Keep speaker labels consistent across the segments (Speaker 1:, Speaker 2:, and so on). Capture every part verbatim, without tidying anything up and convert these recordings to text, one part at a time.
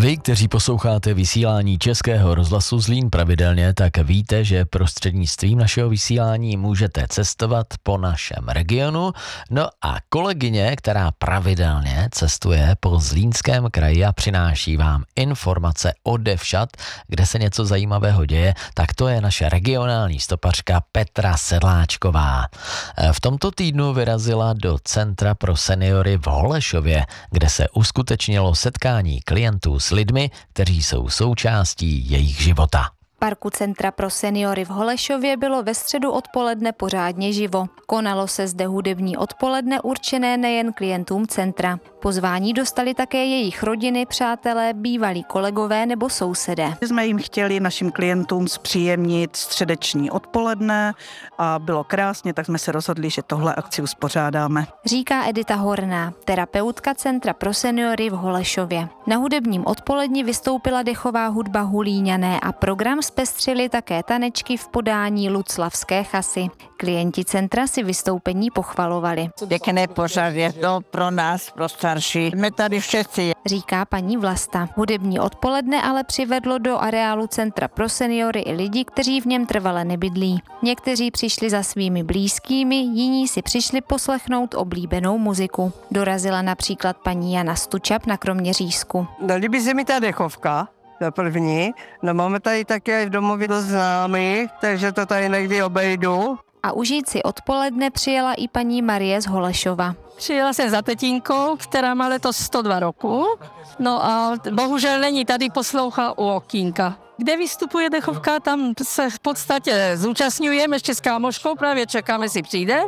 Speaker 1: Vy, kteří posloucháte vysílání Českého rozhlasu Zlín pravidelně, tak víte, že prostřednictvím našeho vysílání můžete cestovat po našem regionu. No a kolegyně, která pravidelně cestuje po Zlínském kraji a přináší vám informace odevšad, kde se něco zajímavého děje, tak to je naše regionální stopařka Petra Sedláčková. V tomto týdnu vyrazila do Centra pro seniory v Holešově, kde se uskutečnilo setkání klientů s lidmi, kteří jsou součástí jejich života.
Speaker 2: V parku Centra pro seniory v Holešově bylo ve středu odpoledne pořádně živo. Konalo se zde hudební odpoledne určené nejen klientům centra. Pozvání dostali také jejich rodiny, přátelé, bývalí kolegové nebo sousedé.
Speaker 3: Jsme jim chtěli našim klientům zpříjemnit středeční odpoledne a bylo krásně, tak jsme se rozhodli, že tohle akci uspořádáme.
Speaker 2: Říká Edita Horná, terapeutka Centra pro seniory v Holešově. Na hudebním odpoledni vystoupila dechová hudba Hulíňané a program zpestřili také tanečky v podání Luclavské chasy. Klienti centra si vystoupení pochvalovali.
Speaker 4: Pěkné pořad je to pro nás, pro starší. Jsme tady všichni.
Speaker 2: Říká paní Vlasta. Hudební odpoledne ale přivedlo do areálu Centra pro seniory i lidi, kteří v něm trvale nebydlí. Někteří přišli za svými blízkými, jiní si přišli poslechnout oblíbenou muziku. Dorazila například paní Jana Stučap na Kroměřížsku.
Speaker 5: No, líbí se mi ta dechovka. To první. No máme tady také v domově dost známých, takže to tady někdy obejdu.
Speaker 2: A užít si odpoledne přijela i paní Marie z Holešova.
Speaker 6: Přijela jsem za tetínkou, která má letos sto dva roku. No a bohužel není tady, poslouchá u okýnka. Kde vystupuje dechovka, tam se v podstatě zúčastňujeme ještě s kámoškou, právě čekáme, si přijde.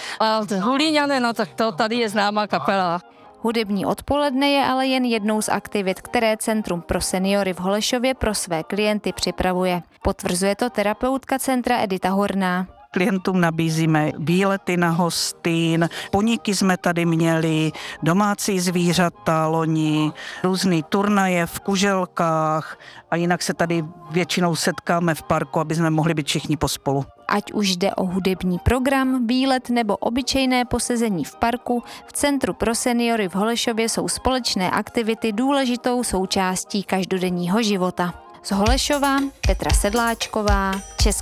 Speaker 6: A Hulíňané, no tak to tady je známá kapela.
Speaker 2: Hudební odpoledne je ale jen jednou z aktivit, které Centrum pro seniory v Holešově pro své klienty připravuje. Potvrzuje to terapeutka centra Edita Horná.
Speaker 3: Klientům nabízíme výlety na hostín, poníky jsme tady měli, domácí zvířata loni, různý turnaje v kuželkách a jinak se tady většinou setkáme v parku, aby jsme mohli být všichni pospolu.
Speaker 2: Ať už jde o hudební program, výlet nebo obyčejné posezení v parku, v Centru pro seniory v Holešově jsou společné aktivity důležitou součástí každodenního života. Z Holešova Petra Sedláčková, Český